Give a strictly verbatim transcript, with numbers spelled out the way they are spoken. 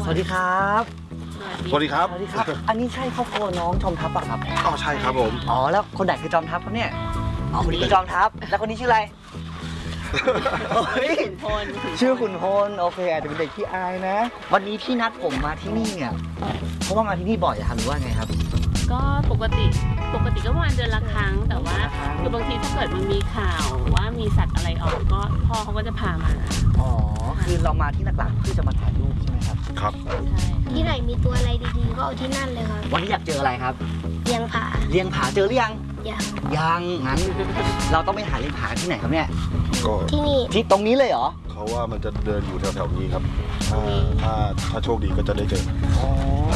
สวัสดีครับสวัสดีครับสวัสดีครับ อันนี้ใช่ครอบครัวน้องจอมทัพป่ะครับอ๋อใช่ครับผมอ๋อแล้วคนไหนคือจอมทัพครับเนี่ยอ๋อคนนี้คือจอมทัพแล้วคนนี้ชื่ออะไรเฮ้ยขุนพลชื่อขุนพลโอเคอาจจะเป็นเด็กที่อายนะ วันนี้ที่นัดผมมาที่นี่เนี่ยเพราะว่ามาที่นี่บ่อยอะครับหรือว่าไงครับก็ปกติปกติก็ประมาณเดือนละครั้ง แต่ว่าเดือนละครั้งคือบางทีถ้าเกิดมันมีข่าวว่ามีสัตว์อะไรออกก็พ่อเขาก็จะพามาอ๋อคือเรามาที่หลักๆเพื่อจะมาถ่ายรูปใช่ไหมครับครับใช่ที่ไหนมีตัวอะไรดีๆก็เอาที่นั่นเลยครับวันนี้อยากเจออะไรครับเลี้ยงผาเลี้ยงผาเจอหรือยังอย่างยังงั้น เราต้องไปหาเลี้ยงผาที่ไหนครับเนี่ยก็ที่นี่ที่ตรงนี้เลยเหรอเขาว่ามันจะเดินอยู่แถวๆนี้ครับถ้าถ้าถ้าโชคดีก็จะได้เจออ๋อ